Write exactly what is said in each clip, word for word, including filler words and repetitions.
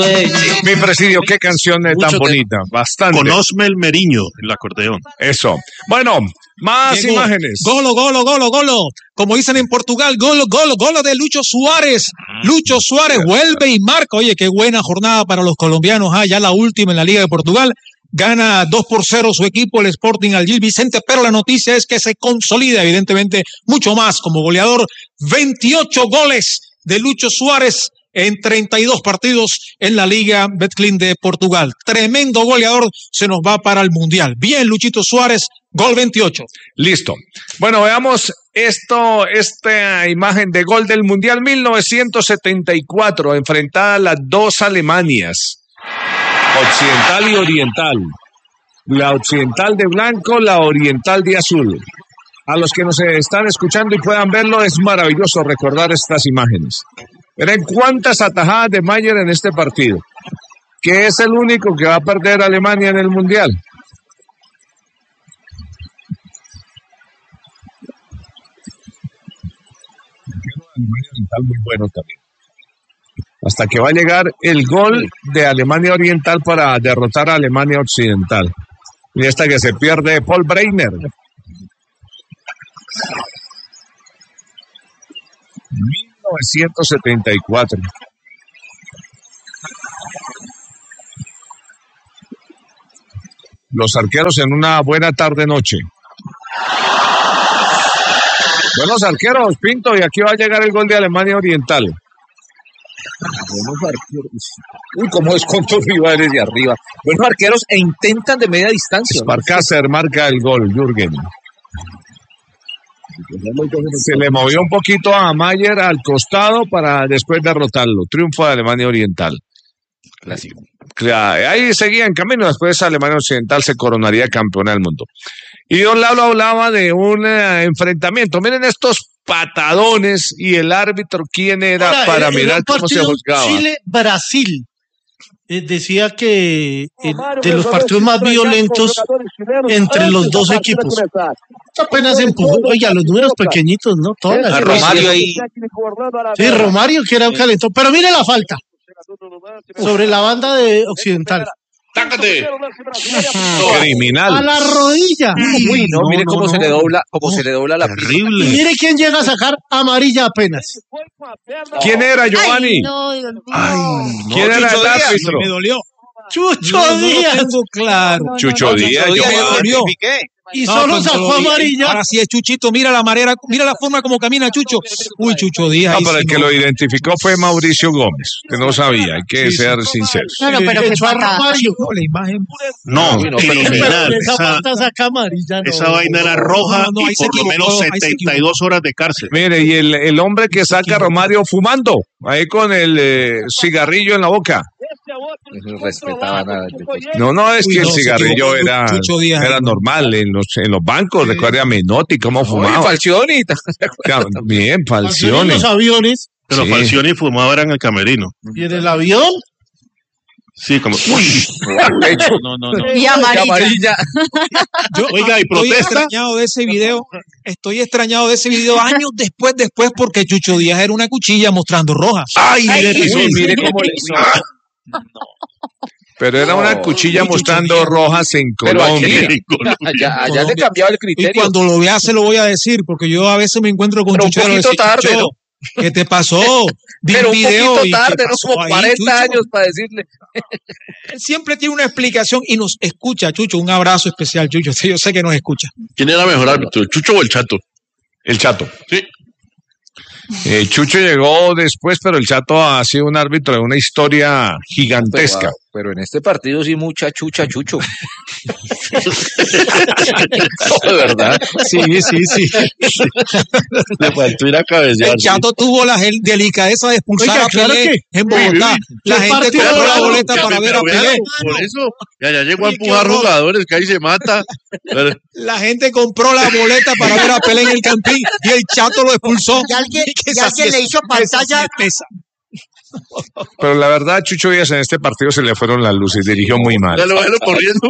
Mi presidio, qué canción es tan bonita, bastante. Con Osmel Meriño, el acordeón. Eso. Bueno, más Llegó. imágenes. Golo, golo, golo, golo. Como dicen en Portugal, golo, golo, golo de Lucho Suárez. Lucho Suárez vuelve y marca. Oye, qué buena jornada para los colombianos. Ah, ya la última en la Liga de Portugal. Gana dos por cero su equipo, el Sporting al Gil Vicente, pero la noticia es que se consolida evidentemente mucho más como goleador. veintiocho goles de Lucho Suárez en treinta y dos partidos en la Liga Betclic de Portugal. Tremendo goleador, se nos va para el Mundial. Bien, Luchito Suárez, gol veintiocho. Listo. Bueno, veamos esto, esta imagen de gol del Mundial mil novecientos setenta y cuatro, enfrentada a las dos Alemanias, occidental y oriental. La occidental de blanco, la oriental de azul. A los que nos están escuchando y puedan verlo, es maravilloso recordar estas imágenes. Miren cuántas atajadas de Mayer en este partido, que es el único que va a perder Alemania en el Mundial. Alemania Oriental muy bueno también. Hasta que va a llegar el gol de Alemania Oriental para derrotar a Alemania Occidental. Y esta que se pierde Paul Breitner. mil novecientos setenta y cuatro. Los arqueros en una buena tarde-noche. Buenos arqueros, Pinto, y aquí va a llegar el gol de Alemania Oriental. Buenos arqueros. Uy, cómo es con tus rivales de arriba. Buenos arqueros e intentan de media distancia. Sparkaser marca el gol, Jürgen. Se le movió un poquito a Mayer al costado para después derrotarlo. Triunfo de Alemania Oriental. Clásico. Claro, ahí seguía en camino. Después Alemania Occidental se coronaría campeona del mundo. Y don Lalo hablaba de un eh, enfrentamiento. Miren estos patadones y el árbitro, ¿quién era? Ahora, para en mirar un cómo se juzgaba. Chile-Brasil. Eh, decía que eh, de los partidos más violentos entre los dos equipos. Apenas empujó, oiga, los números pequeñitos, ¿no? Todas las A Romario ahí. Sí, Romario que era un calentón. Pero mire la falta. Sobre la banda de Occidental. ¡Tácate! Criminal. A la rodilla. Uy, no, no, mire no, cómo no. se le dobla, cómo se le dobla la Terrible. Y mire quién llega a sacar amarilla apenas. ¿Quién era, Giovanni? Ay, no, Dios mío. Ay, ¿quién era el árbitro? Me dolió. Chucho No, no lo Díaz. tengo claro. No, no, Chucho no, no, Díaz, no, yo no, me no, no, dolió. Y No, solo cuando sacó lo vi, amarilla. Ahora sí es Chuchito, mira la manera, mira la forma como camina Chucho. Uy, Chucho Díaz. No, ahí pero el sí que no. lo identificó fue Mauricio Gómez, que no sabía, hay que ser sinceros. No, no, pero qué Echó a patada. Romario. No, la imagen. No, Uy, no, pero- Pero criminal. esa Esa, falta saca amarilla. No. esa vaina era roja No, no, ahí y se por lo equivocó, menos ahí se setenta y dos horas de cárcel. Mire, y el, el hombre que saca a Romario fumando, ahí con el eh, cigarrillo en la boca. No respetaba nada. No, no, es Uy, que el no, se cigarrillo equivocó, era, Chucho Díaz. era normal en los, en los bancos, recuerde a Menotti cómo Uy, fumaba. Falcioni. Claro, bien, En Falcioni. los aviones Pero Sí. Falcioni fumaba era en el camerino. y en el avión. Sí, como. Uy. No, no, no. Y amarilla. amarilla. Yo Oiga, ¿y estoy protesta? extrañado de ese video. Estoy extrañado de ese video años después, después, porque Chucho Díaz era una cuchilla mostrando roja. Ay, mire, Uy, pisó. mire cómo le hizo. Pero era una No, cuchilla uy, Chucho mostrando Díaz. rojas en Pero aquí- Colombia. Allá, allá le Colombia. cambiaba el Y criterio. cuando lo vea se lo voy a decir, porque yo a veces me encuentro con Pero un Chucho Díaz y le poquito digo, tarde, Chucho, ¿no? ¿qué te pasó? Vi Pero el un video poquito y tarde, ¿qué no pasó como ahí, cuarenta Chucho? años para decirle. Él siempre tiene una explicación y nos escucha, Chucho. Un abrazo especial, Chucho. Yo sé que nos escucha. ¿Quién era mejor árbitro, el Chucho o el Chato? El Chato. Sí. Eh, Chucho llegó después, pero el Chato ha sido un árbitro de una historia gigantesca. Pero, pero en este partido sí mucha chucha chucho. No, de verdad. Sí, sí, sí. Le faltó ir a cabecear. El Chato tuvo la gel- delicadeza de expulsar Oiga, a claro Pelé que- en Bogotá. La ¿Qué gente partido compró la era? boleta para ver a Pelé. Por eso, ya, ya llegó a Uy, qué empujar horror. jugadores, que ahí se mata. Pero- La gente compró la boleta para ver a Pelé en el Campín y el Chato lo expulsó. Y alguien, Y que y esa alguien sí le es- hizo esa sí pantalla. es tesa. Pero la verdad, Chucho Díaz en este partido se le fueron las luces, dirigió muy mal. Ya lo veo corriendo.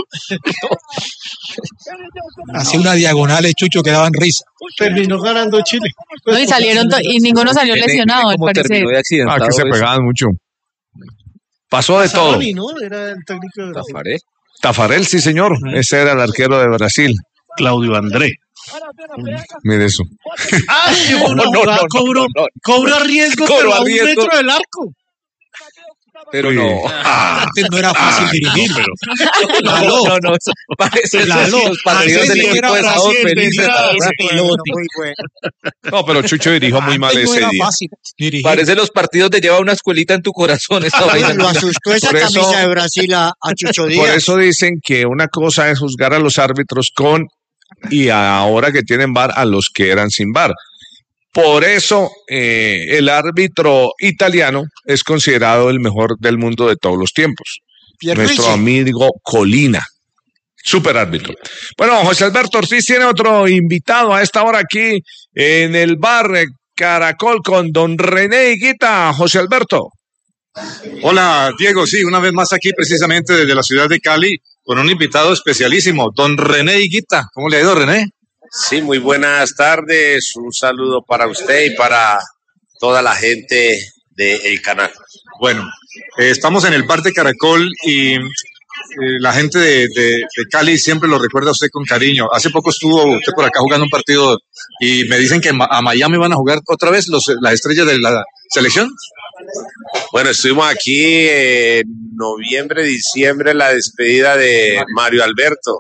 Hacía una diagonal el Chucho que daban risa. Terminó ganando Chile. No, y salieron to- y ninguno salió lesionado, al Como parecer. terminó de Ah, accidentado. que se eso. pegaban mucho. Pasó de todo. Sassaroni, ¿no? Era el técnico de Brasil. Tafarel. Tafarel, sí, señor. Ese era el arquero de Brasil. Claudio André. Mire eso. Ah, sí, No, una no, jugada, no, no, cobro, no, no. cobra riesgo, Cobro pero a un riesgo. metro del arco. Pero Sí. no. Antes no era fácil dirigir. No, Lalo. no, no. Eso parece Lalo. los partidos Antes del sí era equipo de Estados Brasil, felices. era ¿verdad? piloto. No, pero Chucho dirigió muy mal Antes no ese era día. fácil dirigir. Parece los partidos de lleva una escuelita en tu corazón. Esa vaina. Lo asustó esa Por eso- camisa de Brasil a, a Chucho Díaz. Por eso dicen que una cosa es juzgar a los árbitros con y ahora que tienen V A R a los que eran sin V A R. Por eso eh, el árbitro italiano es considerado el mejor del mundo de todos los tiempos. Pierluigi. Nuestro amigo Colina. Super árbitro. Bueno, José Alberto Ortiz tiene otro invitado a esta hora aquí en el bar eh, Caracol con don René Higuita. José Alberto. Hola, Diego. Sí, una vez más aquí precisamente desde la ciudad de Cali con un invitado especialísimo, don René Higuita. ¿Cómo le ha ido, René? Sí, muy buenas tardes. Un saludo para usted y para toda la gente del canal. Bueno, eh, estamos en el bar de Caracol y eh, la gente de, de- de Cali siempre lo recuerda a usted con cariño. Hace poco estuvo usted por acá jugando un partido y me dicen que ma- a Miami van a jugar otra vez los, las estrellas de la selección. Bueno, estuvimos aquí en noviembre, diciembre, la despedida de Mario Alberto.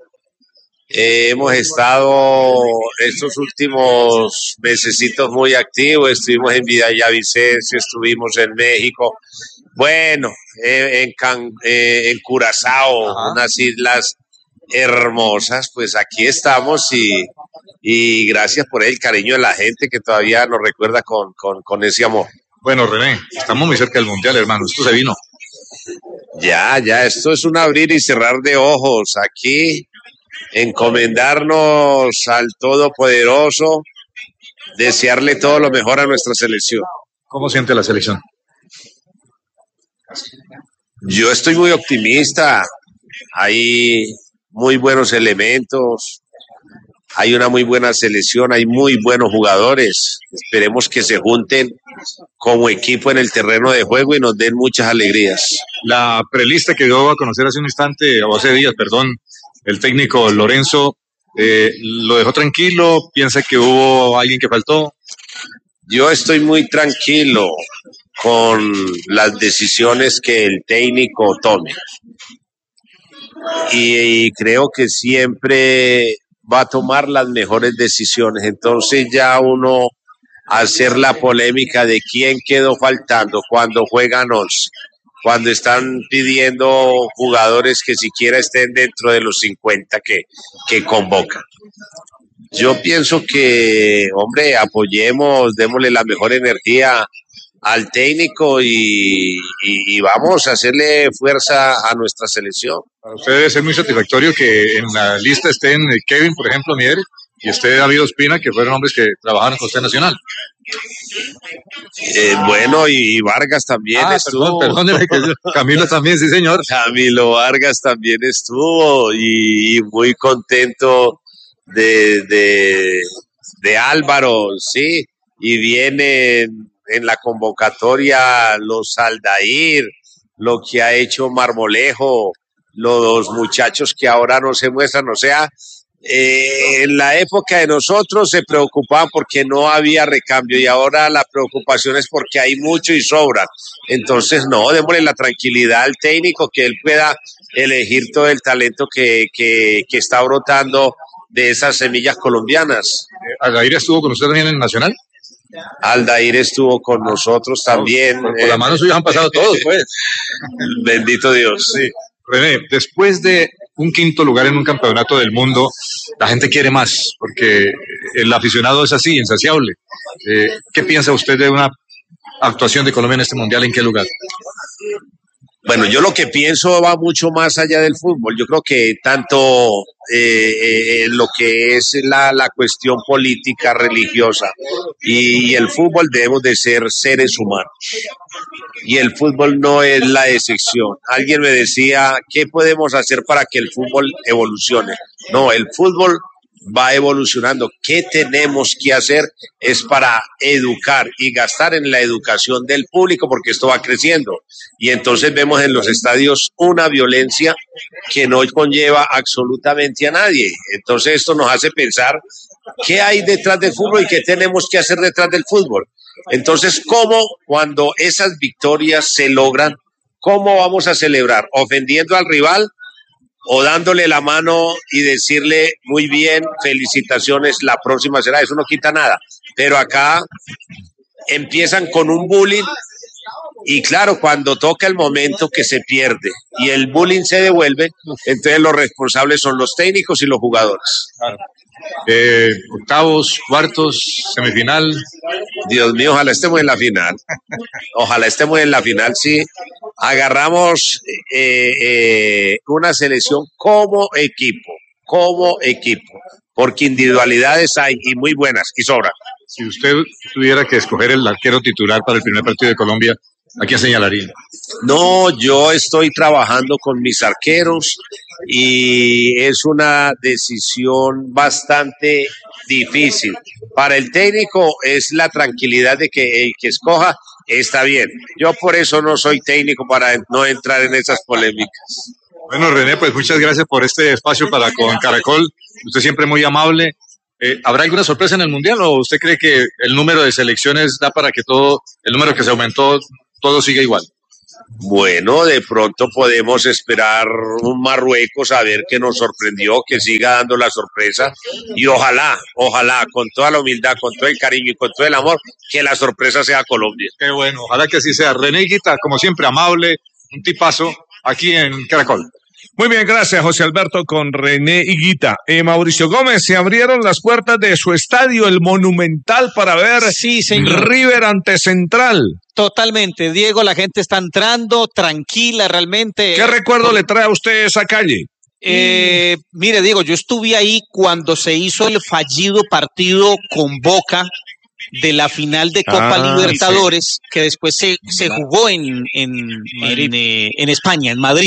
Eh, hemos estado estos últimos mesecitos muy activos. Estuvimos en Villavicencio, estuvimos en México. Bueno, eh, en, Can- eh, en Curazao, Ajá. unas islas hermosas. Pues aquí estamos y, y gracias por el cariño de la gente que todavía nos recuerda con, con, con ese amor. Bueno, René, estamos muy cerca del Mundial, hermano. Esto se vino. Ya, ya, esto es un abrir y cerrar de ojos. Aquí, encomendarnos al Todopoderoso, desearle todo lo mejor a nuestra selección. ¿Cómo siente la selección? Yo estoy muy optimista. Hay muy buenos elementos. Hay una muy buena selección, hay muy buenos jugadores. Esperemos que se junten como equipo en el terreno de juego y nos den muchas alegrías. La prelista que dio a conocer hace un instante, o hace días, perdón, el técnico Lorenzo, eh, ¿lo dejó tranquilo? ¿Piensa que hubo alguien que faltó? Yo estoy muy tranquilo con las decisiones que el técnico tome. Y, y creo que siempre va a tomar las mejores decisiones. Entonces ya uno hacer la polémica de quién quedó faltando cuando juegan once, cuando están pidiendo jugadores que siquiera estén dentro de los cincuenta que, que convocan. Yo pienso que, hombre, apoyemos, démosle la mejor energía al técnico y, y, y vamos a hacerle fuerza a nuestra selección. Para usted debe ser muy satisfactorio que en la lista estén eh, Kevin, por ejemplo, Miguel, y usted David Ospina, que fueron hombres que trabajaron con usted en Nacional. Eh, bueno, y Vargas también Ah, estuvo. perdón, perdón, que yo- Camilo también, sí, señor. Camilo Vargas también estuvo y, y muy contento de, de, de Álvaro, sí, y vienen en la convocatoria los Aldair, lo que ha hecho Marmolejo, los muchachos que ahora no se muestran, o sea, eh, en la época de nosotros se preocupaban porque no había recambio y ahora la preocupación es porque hay mucho y sobra. Entonces, no, démosle la tranquilidad al técnico que él pueda elegir todo el talento que, que, que está brotando de esas semillas colombianas. Aldair estuvo con usted también en Nacional. Aldair estuvo con nosotros también. Por, por la mano suya han pasado todos, pues. Bendito Dios. Sí. René, después de un quinto lugar en un campeonato del mundo, la gente quiere más, porque el aficionado es así, insaciable. Eh, ¿Qué piensa usted de una actuación de Colombia en este mundial? ¿En qué lugar? Bueno, yo lo que pienso va mucho más allá del fútbol. Yo creo que tanto eh, eh, lo que es la, la cuestión política, religiosa y, y el fútbol debemos de ser seres humanos. Y el fútbol no es la excepción. Alguien me decía, ¿qué podemos hacer para que el fútbol evolucione? No, el fútbol va evolucionando. ¿Qué tenemos que hacer? Es para educar y gastar en la educación del público, porque esto va creciendo. Y entonces vemos en los estadios una violencia que no conlleva absolutamente a nadie. Entonces esto nos hace pensar qué hay detrás del fútbol y qué tenemos que hacer detrás del fútbol. Entonces, ¿cómo cuando esas victorias se logran, cómo vamos a celebrar? ¿Ofendiendo al rival o dándole la mano y decirle muy bien, felicitaciones, la próxima será? Eso no quita nada. Pero acá empiezan con un bullying y claro, cuando toca el momento que se pierde y el bullying se devuelve, entonces los responsables son los técnicos y los jugadores. Claro. Eh, octavos, cuartos, semifinal. Dios mío, ojalá estemos en la final. Ojalá estemos en la final, sí. Agarramos eh, eh, una selección como equipo, como equipo, porque individualidades hay y muy buenas y sobran. Si usted tuviera que escoger el arquero titular para el primer partido de Colombia, ¿a quién señalaría? No, yo estoy trabajando con mis arqueros y es una decisión bastante difícil. Para el técnico es la tranquilidad de que el que escoja está bien. Yo por eso no soy técnico, para no entrar en esas polémicas. Bueno, René, pues muchas gracias por este espacio para con Caracol. Usted siempre muy amable. Eh, ¿Habrá alguna sorpresa en el Mundial o usted cree que el número de selecciones da para que todo, el número que se aumentó, todo siga igual? Bueno, de pronto podemos esperar un Marruecos a ver qué nos sorprendió, que siga dando la sorpresa y ojalá, ojalá, con toda la humildad, con todo el cariño y con todo el amor, que la sorpresa sea Colombia. Qué bueno, ojalá que así sea. René Higuita, como siempre, amable, un tipazo aquí en Caracol. Muy bien, gracias, José Alberto, con René Higuita. Eh, Mauricio Gómez, se abrieron las puertas de su estadio, el Monumental, para ver sí, señor. River ante Central. Totalmente, Diego, la gente está entrando tranquila realmente. ¿Qué recuerdo le trae a usted esa calle? Eh, mire, Diego, yo estuve ahí cuando se hizo el fallido partido con Boca de la final de Copa ah, Libertadores, sí. que después se, se jugó en, en, en, eh, en España, en Madrid.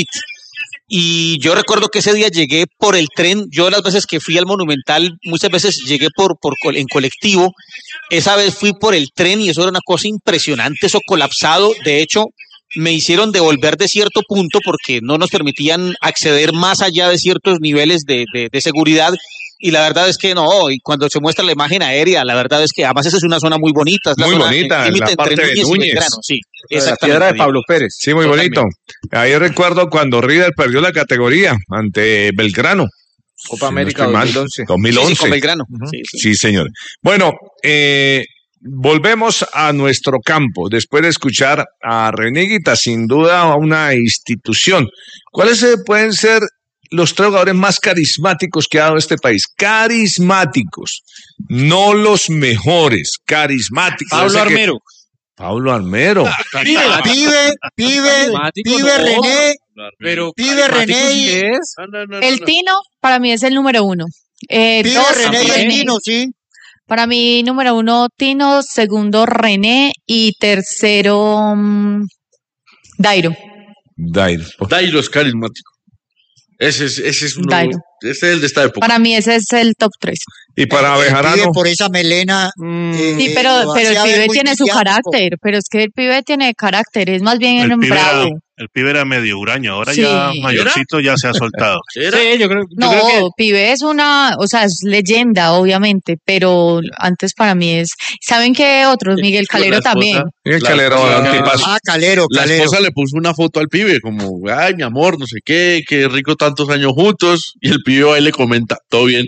Y yo recuerdo que ese día llegué por el tren. Yo las veces que fui al Monumental, muchas veces llegué por, por en colectivo. Esa vez fui por el tren y eso era una cosa impresionante, eso colapsado. De hecho, me hicieron devolver de cierto punto porque no nos permitían acceder más allá de ciertos niveles de, de, de seguridad. Y la verdad es que no, y cuando se muestra la imagen aérea, la verdad es que además esa es una zona muy bonita. Es la muy zona bonita, en, la parte de Núñez. Sí, la piedra de Pablo Pérez. Sí, muy bonito. Ahí recuerdo cuando River perdió la categoría ante Belgrano. Copa América no dos mil once. dos mil once. Sí, sí, con Belgrano. Uh-huh. sí, sí. sí, señor. Bueno, eh, volvemos a nuestro campo después de escuchar a René Higuita, sin duda una institución. ¿Cuáles pueden ser los tres jugadores más carismáticos que ha dado este país? Carismáticos, no los mejores, carismáticos. Pablo Armero. Que... Pablo Armero. Ah, pibe, pibe, pibe, pibe René, pero pibe René y... es? No, no, no, el no. Tino para mí es el número uno. Eh, pibe dos, René y el Tino, sí. Para mí, número uno, Tino, segundo, René y tercero, um, Dairo. Dairo. Dairo es carismático. Ese es, ese es uno, Dairo. Ese es el de esta época. Para mí ese es el top tres. Y para el Bejarano. Pibe por esa melena. Mm. Eh, sí, pero, pero el pibe tiene su carácter. Pero es que el pibe tiene carácter. Es más bien el bravo. Era, el pibe era medio huraño. Ahora sí. ya mayorcito ya se ha soltado. Sí, yo creo, yo no, creo que... pibe es una, o sea, es leyenda, obviamente. Pero antes para mí es. ¿Saben qué otros? Miguel Calero esposa, también. Miguel Calero. Ah, Calero, La Calero. esposa le puso una foto al pibe, como, ay, mi amor, no sé qué, qué rico tantos años juntos. Y el pibe ahí le comenta, todo bien.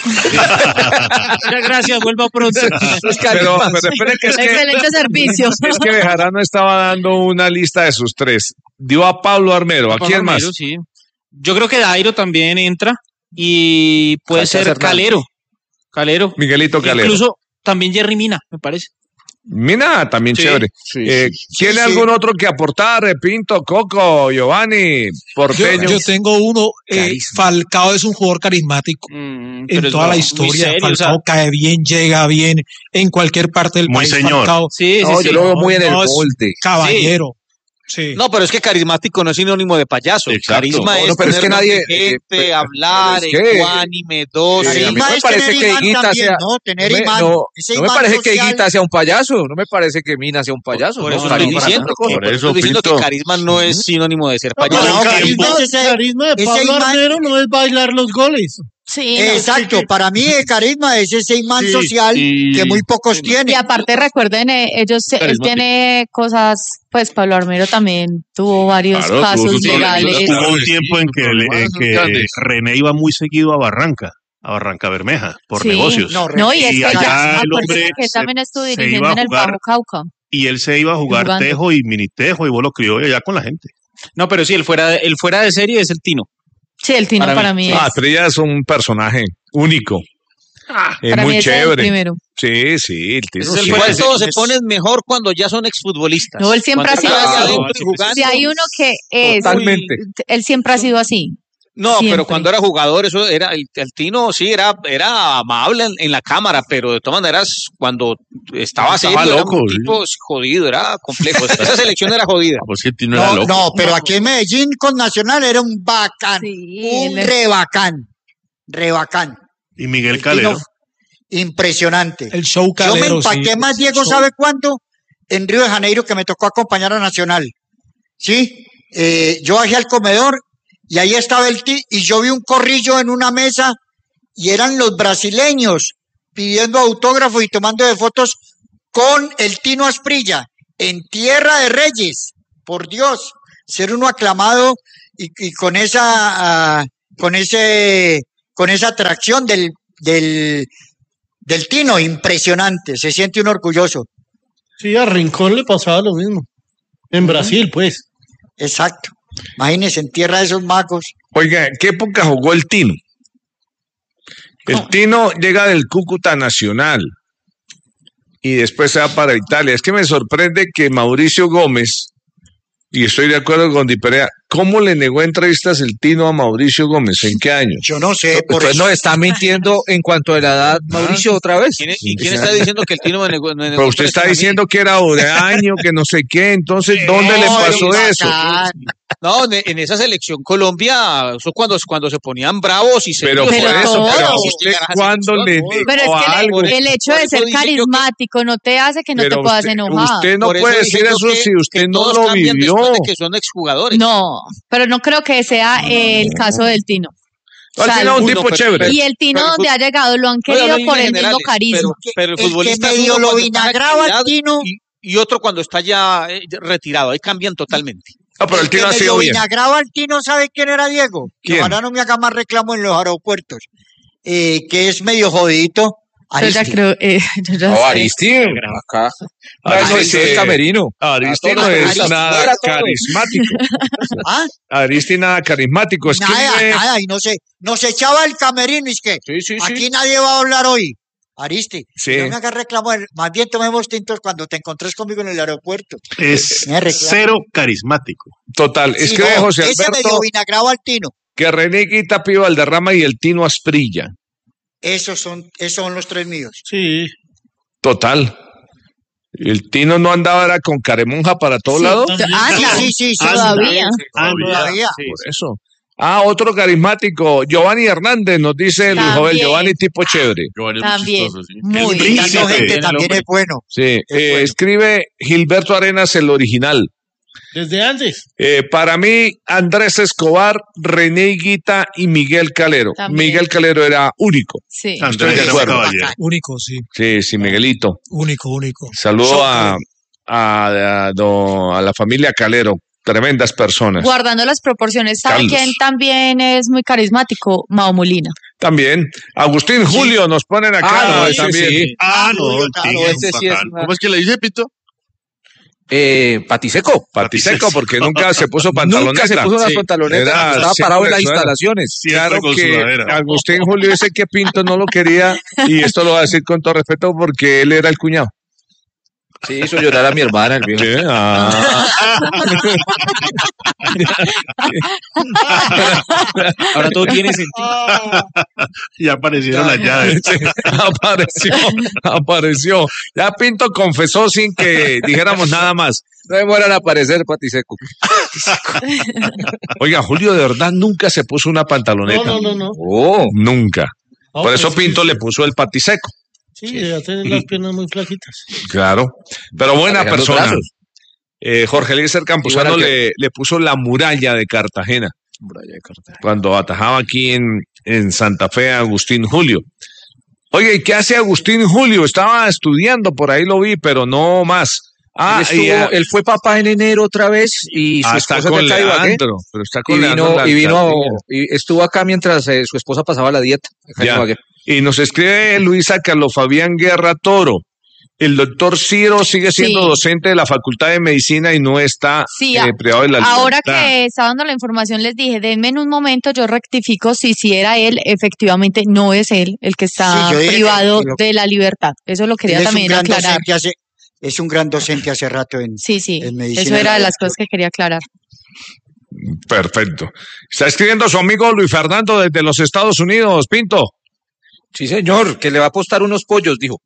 Muchas gracias, vuelva pronto. pero, pero espere que es que, excelente servicio. Es que Bejarano estaba dando una lista de sus tres. Dio a Pablo Armero. ¿A, ¿A quién Armero, más? Sí. Yo creo que Dairo también entra y puede Sacha ser Hernández. Calero. Calero. Miguelito Calero. Incluso también Jerry Mina, me parece. Mina, también sí, chévere. Sí, eh, sí, ¿Tiene sí, algún sí. otro que aportar? Pinto, Coco, Giovanni, Porteño. Yo, yo tengo uno. Eh, Falcao es un jugador carismático. Mm, en toda no, la historia. Serio, Falcao o sea, cae bien, llega bien en cualquier parte del muy país. Señor. Falcao, sí, sí, no, sí, yo lo veo muy en el molde. Caballero. Sí. No, pero es que carismático no es sinónimo de payaso. Exacto. Carisma No, es no, pero es que tener nadie- gente, eh, hablar, pero es que- ecuánime, dos. Eh, a mí no Carisma me es parece tener que imán Higuita también, sea. ¿no? Tener no me- imán. no, Ese no me imán parece que social. Higuita sea un payaso. No me parece que Mina sea un payaso. Por no, eso carisma estoy es diciendo, otra cosa. que, por eso estoy diciendo que Pinto. carisma no es sinónimo de ser No, payaso. no, el carisma carisma, es ese- carisma de ese Pablo imán- Armero no es bailar los goles. Sí, no. Exacto, para mí el carisma es ese imán Sí, social y- que muy pocos tienen. Y aparte recuerden, eh, ellos, él Carismático. tiene cosas, pues Pablo Armero también tuvo varios Claro, tuvo casos sus legales. problemas. Hubo un Sí, tiempo en que, problemas en que grandes. René iba muy seguido a Barranca, a Barranca Bermeja, por Sí. negocios. No, No, y es Y que allá ya, el acuérdense hombre que él se- también estuvo se dirigiendo iba a en el jugar- Bajo Cauca. Y él se iba a jugar Jugando. tejo y mini tejo y vos lo crió allá con la gente. No, pero sí, el fuera, de- el fuera de serie es el Tino. Sí, el Tino Para para, mí, mí, Ah, es, Estrella es un personaje único. Es para mí muy ese es el chévere. primero. Sí, sí, el Tino Ese es el sí. fuera de es- todo se es- ponen mejor cuando ya son exfutbolistas. No, él siempre Cuando ha sido están así. adentro y jugando. Si hay uno que es, Totalmente. él siempre ha sido así. No, Siempre. pero cuando era jugador, eso era, el, el Tino sí era, era amable en, en la cámara, pero de todas maneras, cuando estaba Estaba serio, era loco, un sí. tipo jodido, era complejo. Esa selección era jodida. Pues que el Tino era No, loco. no, pero aquí en Medellín con Nacional era un bacán, Sí, un él- re bacán, re bacán. Y Miguel El Calero. Tino, impresionante. El show Yo me calero. sí. empaqué más, Diego, Show. ¿sabe cuándo? En Río de Janeiro, que me tocó acompañar a Nacional. ¿Sí? Eh, yo bajé al comedor y ahí estaba el ti y yo vi un corrillo en una mesa y eran los brasileños pidiendo autógrafos y tomando de fotos con el Tino Asprilla en Tierra de Reyes. Por Dios, ser uno aclamado y, y con esa ah, con ese con esa atracción del del del Tino, impresionante, se siente uno orgulloso. Sí, a Rincón le pasaba lo mismo. En Brasil, pues. Exacto. Imagínense en tierra de esos magos. Oiga, ¿qué época jugó el Tino? El Tino llega del Cúcuta Nacional y después se va para Italia. Es que me sorprende que Mauricio Gómez, y estoy de acuerdo con Di Perea, ¿cómo le negó entrevistas el Tino a Mauricio Gómez? ¿En qué año? Yo no sé, por Entonces eso. nos está mintiendo en cuanto a la edad, Mauricio, otra vez. ¿Quién, ¿Y quién está diciendo que el Tino me negó? me negó Pero usted está entrevistas a mí? diciendo que era de año, que no sé qué, entonces, ¿dónde le No, pasó el eso? bacán. No, en, en esa selección Colombia, eso cuando, cuando se ponían bravos y se Pero por Pero eso, todos. pero a usted, ¿cuándo le Pero dijo es que algo? el, el hecho Por de eso ser dije yo que- carismático no te hace que no Pero te puedas usted- enojar. Usted no Por eso puede dije decir yo eso que- si usted que no todos lo cambian vivió. después de que son exjugadores. No, pero no creo que sea eh, el caso del Tino. O Al sea, final un el- tipo pero- chévere. y el Tino pero el donde ha llegado lo han No, yo querido hablo en por el generales, mismo carisma. Pero, pero el El que futbolista es medio uno lo cuando está en vinagraba al actividad Tino. y, y otro cuando está ya eh, retirado. Ahí cambian totalmente. Ah, pero el que Tino ha medio sido bien. vinagraba al Tino, ¿sabe quién era Diego? Que ¿Quién? ojalá no me haga más reclamo en los aeropuertos. Eh, que es medio jodidito. Yo ya Aristi. creo, eh, yo ya No, sé. Aristi, acá. No, Aristi, no, eso es sí. camerino. Aristi A no todos, es Aristi nada fuera todos. carismático. ¿Ah? Aristi nada carismático. Nada, Escribe, nada. Y no se, nos echaba el camerino. Y es que Sí, sí, sí. aquí nadie va a hablar hoy. Aristi, Sí. no me hagas reclamo. Más bien tomemos tintos cuando te encontres conmigo en el aeropuerto. Es Me reclamo. cero carismático. Total, Sí, escribe no, José ese medio Alberto vinagraba al Tino. que René Guita, Pío Valderrama y el Tino Asprilla. Esos son, esos son los tres míos. Sí. Total. El Tino no andaba era con caremonja para todos Sí. lados. Anda, Sí, sí, sí. todavía. Todavía. Por eso. Ah, otro carismático, Giovanni Hernández, nos dice Luis También. Jovel, Giovanni tipo chévere. Giovanni es muy También. chistoso, sí. Muy Invitando príncipe. gente El también hombre. es bueno. Sí, eh, bueno. escribe Gilberto Arenas, el original. Desde antes. Eh, para mí, Andrés Escobar, René Guita y Miguel Calero. También. Miguel Calero era único. Sí. Estoy de Andrés era un acuerdo. caballero. Único, sí. Sí, sí, Miguelito. Único, único. Saludo a, a, a, do- a la familia Calero. Tremendas personas. Guardando las proporciones, ¿sabe Carlos. quién también es muy carismático? Mao Molina. También. Agustín Julio nos ponen acá. Ah, no, ¿no? ese También. sí. Ah, no, Julio, el claro, Tigre es ese un sí es bacán. una- ¿Cómo es que le dice, Pito? Eh, patiseco. Patiseco, porque nunca se puso pantaloneta. Nunca se puso unas Sí. pantalonetas. Era Estaba siempre parado en las suela. instalaciones. Siempre Claro con que sudadera. Agustín Julio dice que Pinto no lo quería, y esto lo va a decir con todo respeto porque él era el cuñado. Sí, hizo llorar a mi hermana, el viejo. ¿Qué? Ah. Ahora todo tiene sentido. Ya aparecieron las llaves. Sí, apareció, apareció. Ya Pinto confesó sin que dijéramos nada más. No demoran a aparecer, Patiseco. Oiga, Julio de verdad nunca se puso una pantaloneta. No, no, no, no. Oh, nunca. No, Por eso pues, Pinto sí, le puso el patiseco. Sí, ya tiene las piernas muy flaquitas. Claro. Pero buena Alejandro persona. Brazos. Eh, Jorge Eliezer Campuzano Igual le, le puso la muralla de Cartagena. Cuando atajaba aquí en, en Santa Fe a Agustín Julio. Oye, ¿y qué hace Agustín Julio? Estaba estudiando, por ahí lo vi, pero no más. Ah, él, estuvo, y, ah, él fue papá en enero otra vez y su ah, esposa está con es de acá, Ibagué. Leandro, pero está con Y Leandro vino, la y vino, alcaldía. y estuvo acá mientras eh, su esposa pasaba la dieta. acá en Ya. Ibagué. Y nos escribe Luisa Carlos Fabián Guerra Toro. El doctor Ciro sigue siendo Sí. docente de la Facultad de Medicina y no está Sí, eh, a- privado de la ahora libertad. que estaba dando la información, les dije, denme en un momento, yo rectifico si si era él, efectivamente no es él el que está Sí, yo dije que- privado que lo- de la libertad. Eso lo Él quería es un también gran aclarar. docente hace, es un gran docente hace rato en, Sí, sí, en medicina. eso era de las cosas que quería aclarar. Perfecto. Está escribiendo su amigo Luis Fernando desde los Estados Unidos, Pinto. Sí, señor, que le va a apostar unos pollos, dijo.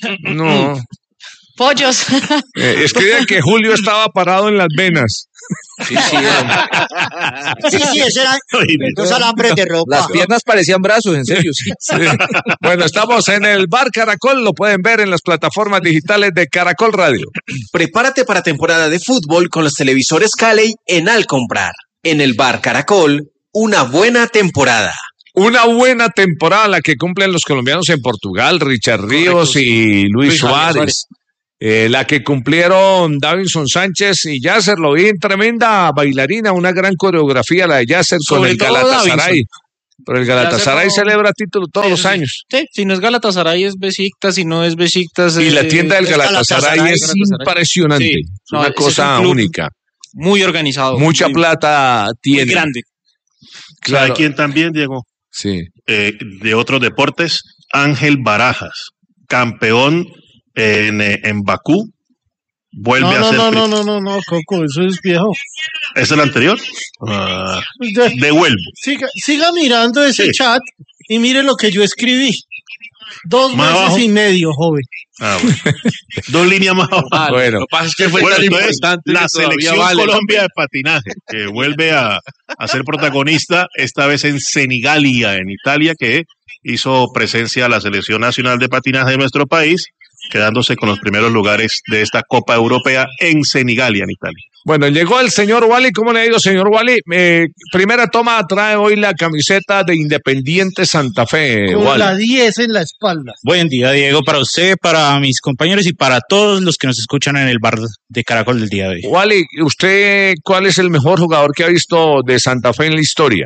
No. Pollos. Eh, escribe que Julio estaba parado en las venas. Sí, sí, hombre. Sí, sí, ese era dos alambres de ropa. Las piernas parecían brazos, en serio, sí. Sí. Bueno, estamos en el Bar Caracol, lo pueden ver en las plataformas digitales de Caracol Radio. Prepárate para temporada de fútbol con los televisores Cali en Al Comprar. En el Bar Caracol, una buena temporada. Una buena temporada la que cumplen los colombianos en Portugal, Richard Ríos Correcto, y Luis, Luis Javier Suárez. Suárez. Eh, la que cumplieron Davinson Sánchez y Yasser, lo vi en tremenda bailarina, una gran coreografía la de Yasser con Sobre el todo Galatasaray. Davinson. Pero el Galatasaray Yasser no- celebra título todos Sí, los sí. años. Sí, si no es Galatasaray es Besiktas, si no es Besiktas Y la eh, tienda del es Galatasaray es Galatasaray. impresionante. Sí, Es no, una ese es un cosa club única. Muy organizado. Mucha muy- plata muy tiene. grande. Claro. ¿Sabe quién también, Diego? Sí. Eh, de otros deportes, Ángel Barajas, campeón en, eh, en Bakú, vuelve No, a no, ser... no, pri- no, no, no, no, Coco, eso es viejo. ¿Es el anterior? Ah, De- devuelvo. siga, siga mirando ese Sí. chat y mire lo que yo escribí. Dos Más meses abajo. y medio, joven. Ah, bueno. Dos líneas más abajo. Ah, Bueno. Lo que pasa es que fue Bueno, tan entonces, importante la que todavía selección vale. Colombia de patinaje, que vuelve a, a ser protagonista, esta vez en Senigalia, en Italia, que hizo presencia a la selección nacional de patinaje de nuestro país, quedándose con los primeros lugares de esta Copa Europea en Senigalia, en Italia. Bueno, llegó el señor Wally. ¿Cómo le ha ido, señor Wally? Eh, primera toma, trae hoy la camiseta de Independiente Santa Fe. Con Wally. la diez en la espalda. Buen día, Diego, para usted, para mis compañeros y para todos los que nos escuchan en el bar de Caracol del día de hoy. Wally, ¿usted cuál es el mejor jugador que ha visto de Santa Fe en la historia?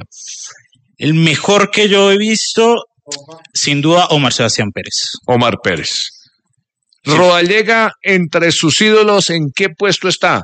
El mejor que yo he visto, sin duda, Omar Sebastián Pérez. Omar Pérez. Rodallega, entre sus ídolos, ¿en qué puesto está?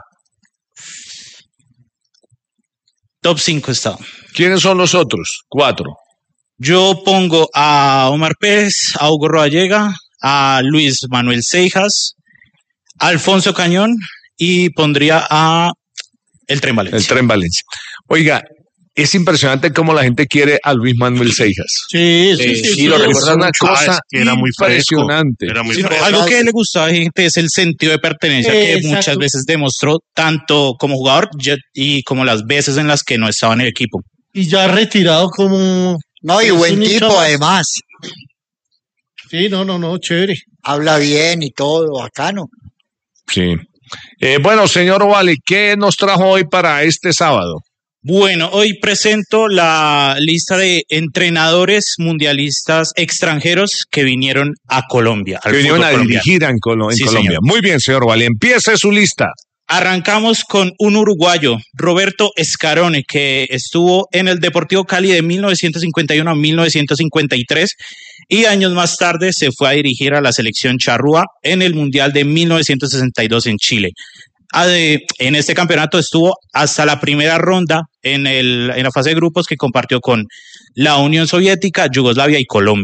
Top cinco está. ¿Quiénes son los otros? Cuatro. Yo pongo a Omar Pérez, a Hugo Rodallega, a Luis Manuel Seijas, a Alfonso Cañón y pondría a el Tren Valencia. El Tren Valencia. Oiga, es impresionante cómo la gente quiere a Luis Manuel Seijas. Sí, sí, Eh, sí. sí, sí, lo sí. recuerda una cosa Ah, es que era muy fresco. impresionante. Era muy Sí, no, fresco. algo que le gustaba a la gente es el sentido de pertenencia que Exacto. muchas veces demostró tanto como jugador ya- y como las veces en las que no estaba en el equipo. Y ya retirado como... No, y es buen un hincha tipo más. además. Sí, no, no, no, chévere. Habla bien y todo, bacano. Sí. Eh, bueno, señor Wally, ¿qué nos trajo hoy para este sábado? Bueno, hoy presento la lista de entrenadores mundialistas extranjeros que vinieron a Colombia. al Que vinieron fútbol a colombiano. dirigir en, Colo- en Sí, Colombia. señor. Muy bien, señor Wally. Empiece su lista. Arrancamos con un uruguayo, Roberto Escarone, que estuvo en el Deportivo Cali de mil novecientos cincuenta y uno a mil novecientos cincuenta y tres y años más tarde se fue a dirigir a la selección charrúa en el Mundial de mil novecientos sesenta y dos en Chile. Ade- En este campeonato estuvo hasta la primera ronda en, el, en la fase de grupos que compartió con la Unión Soviética, Yugoslavia y Colombia.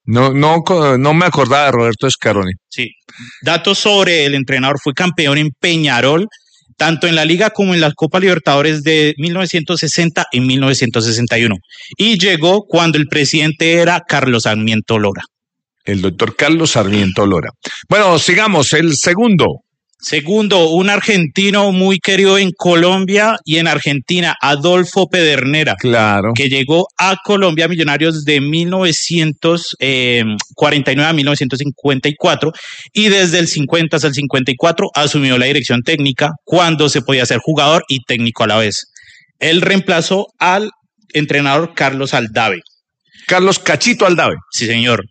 No, no, no me acordaba de Roberto Scaroni. Sí. Datos sobre el entrenador: fue campeón en Peñarol, tanto en la Liga como en la Copa Libertadores de mil novecientos sesenta y mil novecientos sesenta y uno. Y llegó cuando el presidente era Carlos Sarmiento Lora. El doctor Carlos Sarmiento Lora. Bueno, sigamos. El segundo. Segundo, un argentino muy querido en Colombia y en Argentina, Adolfo Pedernera. Claro. Que llegó a Colombia Millonarios de mil novecientos cuarenta y nueve a mil novecientos cincuenta y cuatro y desde el cincuenta hasta el cincuenta y cuatro asumió la dirección técnica cuando se podía ser jugador y técnico a la vez. Él reemplazó al entrenador Carlos Aldave. Carlos Cachito Aldave. Sí, señor.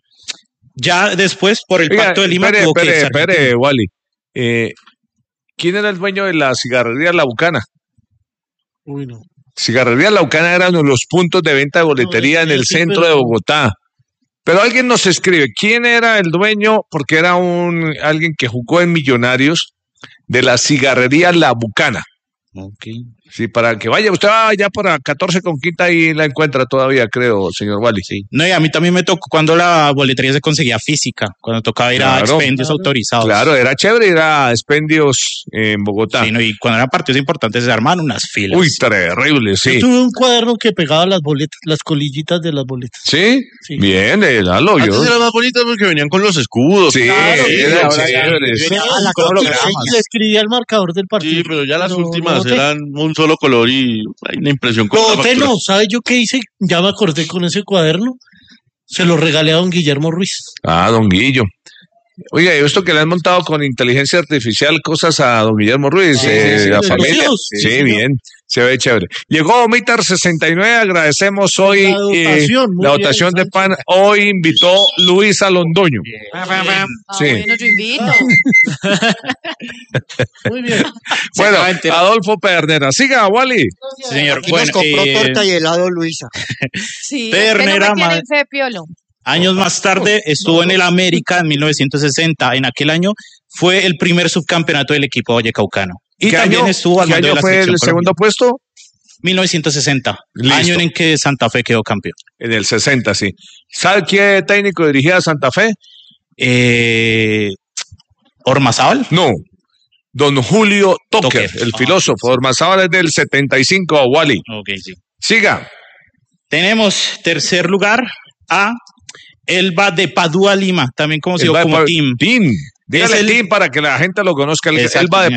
Ya después, por el Oiga, Pacto de Lima, espere, tuvo que espere, irse a espere, Argentina. Wally. Eh, ¿Quién era el dueño de la cigarrería La Bucana? Uy, no. Cigarrería La Bucana era uno de los puntos de venta de boletería en el sí, centro pero- de Bogotá. Pero alguien nos escribe, ¿quién era el dueño? Porque era un alguien que jugó en Millonarios de la cigarrería La Bucana. Okay. Sí, para que vaya, usted va ya para catorce con quinta y la encuentra todavía, creo, señor Wally. Sí. No, y a mí también me tocó cuando la boletería se conseguía física, cuando tocaba ir a Claro. expendios autorizados. Claro, era chévere ir a expendios en Bogotá. Sí, no, y cuando eran partidos importantes se armaban unas filas. Uy, terrible, sí. Yo tuve un cuaderno que pegaba las boletas, las colillitas de las boletas. ¿Sí? Sí. Bien, eh, dalo yo. Antes era más bonita porque venían con los escudos. Sí, Claro, era ahora ya- chévere. venía Ah, la con cosa- hologramas. Y le escribía el marcador del partido. Sí, pero ya las No, últimas no, eran un solo color y hay una impresión con No, la te factura. no, ¿sabes yo qué hice? Ya me acordé con ese cuaderno. Se lo regalé a don Guillermo Ruiz. Ah, don Guillo. Oiga, ¿y esto que le han montado con inteligencia artificial cosas a don Guillermo Ruiz, Sí, eh, sí, sí, la los familia? hijos, Sí, sí, señor. bien, se ve chévere. Llegó Mitar sesenta y nueve, agradecemos hoy La dotación, eh, muy la bien, dotación de Sánchez. pan. Hoy invitó Luisa Londoño. Ah, Sí. bueno, yo invito. Muy bien. Bueno, Adolfo Pedernera. Siga, Wally. Sí, señor. Aquí Bueno, nos compró eh, torta y helado Luisa. Sí, Pedernera, es que no me ma- tienen fe, Piolo. años más tarde estuvo en el América en mil novecientos sesenta. En aquel año fue el primer subcampeonato del equipo vallecaucano. Y ¿Qué también año- estuvo al ¿Qué mando de año la fue selección el segundo Colombia. puesto? mil novecientos sesenta, Listo. año en que Santa Fe quedó campeón. En el sesenta, sí. ¿Sabe qué técnico dirigía a Santa Fe? Eh, Ormazábal. No. Don Julio Toker, Toker. el Ah, filósofo. Ormazábal es del setenta y cinco, Wally. Ok, sí. Siga. Tenemos tercer lugar a Elba de Padua Lima, también conocido Elba de como Pa- Team. Team. Dígale Es el- Team para que la gente lo conozca. El Exacto, Elba de señor.